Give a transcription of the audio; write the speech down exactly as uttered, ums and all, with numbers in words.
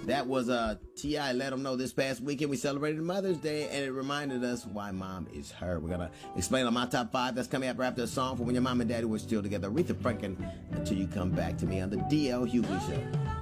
That was uh, T I Let Them Know this past weekend. We celebrated Mother's Day, and it reminded us why mom is her. We're going to explain on my top five. That's coming up after a song for when your mom and daddy were still together. Aretha Franklin, Until You Come Back to Me on the D L Hughley Show.